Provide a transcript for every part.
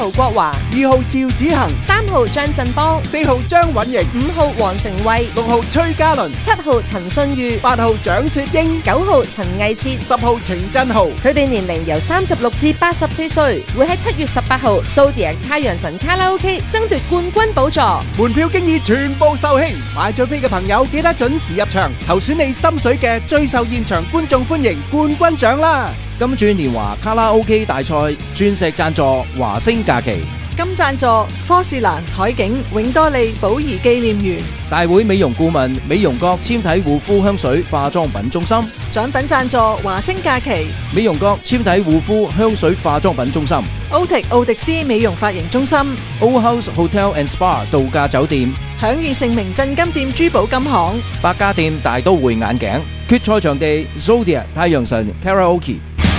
曹國華、 2號趙子恒、 3號張振邦、 4號張允瑩、 5號黃成慧、 6號崔嘉倫、 7號陳信裕、 8號蔣雪英、 9號陳毅哲、 10號程振豪。 佢哋年齡由36至84歲，會喺7月18號蘇迪亞太陽神卡拉 OK 爭奪冠軍寶座。 門票經已全部售罄，買咗飛嘅朋友記得準時入場，投選你心水嘅最受現場觀眾歡迎冠軍獎啦！ 金鑽年華卡拉 OK 大賽鑽石贊助華星假期， 金贊助科士蘭海景永多利寶儀紀念園， 大會美容顧問美容閣纖體護膚香水化妝品中心， 獎品贊助華星假期美容閣纖體護膚香水化妝品中心， 奧迪斯美容髮型中心， Old House Hotel and Spa 度假酒店， 享譽盛名鎮金店珠寶金行， 百家店大都會眼鏡，決賽場地 Zodiac 太陽神 Karaoke。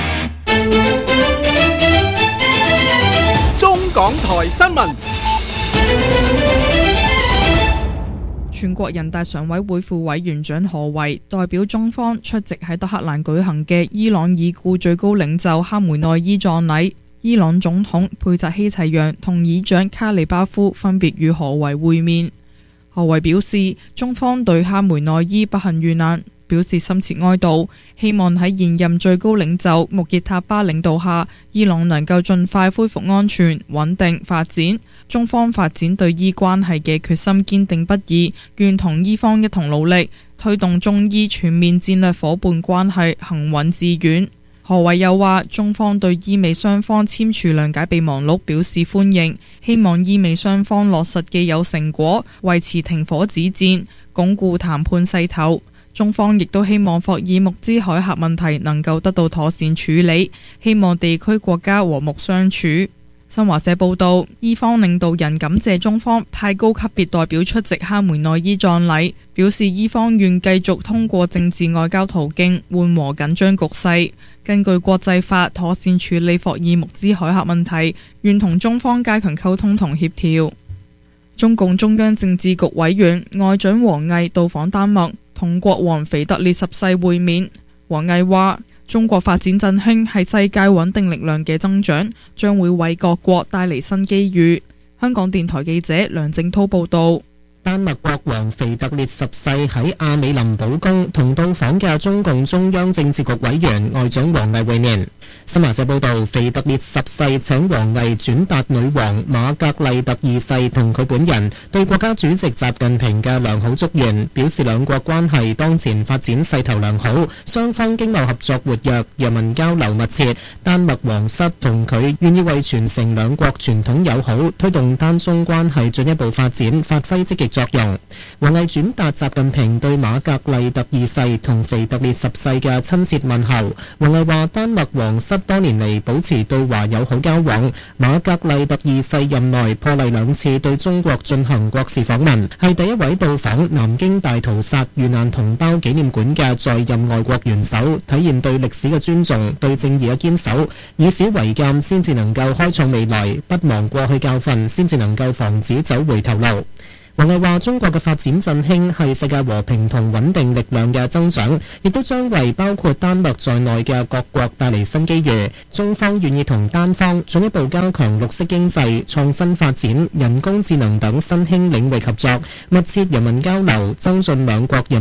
中港台新聞。 全國人大常委會副委員長何為代表中方出席喺德黑蘭舉行嘅伊朗已故最高領袖哈梅內伊葬禮。伊朗總統佩扎希齊揚同議長卡里巴夫分別與何為會面。何為表示，中方對哈梅內伊不幸遇難表示深切哀悼，希望喺現任最高領袖穆傑塔巴領導下，伊朗能夠盡快恢復安全、穩定發展。中方發展對伊關係嘅決心堅定不移，願同伊方一同努力，推動中伊全面戰略夥伴關係行穩致遠。何為又話，中方對伊美雙方簽署諒解備忘錄表示歡迎，希望伊美雙方落實既有成果，維持停火止戰，鞏固談判勢頭。中方亦都希望霍爾木茲海峽問題能夠得到妥善處理，希望地區國家和睦相處。新華社報道，伊方領導人感謝中方派高級別代表出席哈梅內伊葬禮，表示伊方願繼續通過政治外交途徑緩和緊張局勢，根據國際法妥善處理霍爾木茲海峽問題，願同中方加強溝通同協調。中共中央政治局委員外長王毅到訪丹麥，同國王腓特烈10世會面。王毅話，中國發展振興係世界穩定力量嘅增長，將會為各國帶嚟新機遇。香港電台記者梁正濤報道。 丹麥國王腓特烈10世喺阿美林堡宮同到訪嘅中共中央政治局委員外長王毅會面。新華社報道，腓特烈10世請王毅轉達女王瑪格麗特2世同佢本人對國家主席習近平嘅良好祝願，表示兩國關係當前發展勢頭良好，雙方經貿合作活躍，人民交流密切。丹麥皇室同佢願意為傳承兩國傳統友好，推動丹中關係進一步發展，發揮積極作用。王毅轉達習近平對瑪格麗特2世同腓特烈10世嘅親切問候。王毅話，丹麥皇室多年嚟保持對華友好交往，瑪格麗特2世任內破例2次對中國進行國事訪問，係第一位到訪南京大屠殺遇難同胞紀念館嘅在任外國元首，體現對歷史嘅尊重，對正義嘅堅守，以史為鑑先至能夠開創未來，不忘過去教訓先至能夠防止走回頭路。王毅話，中國嘅發展振興係世界和平同穩定力量嘅增長，亦都將為包括丹麥在內嘅各國帶嚟新機遇。中方願意同丹方進一步加強綠色經濟、創新發展、人工智能等新興領域合作，密切人民交流，增進兩國人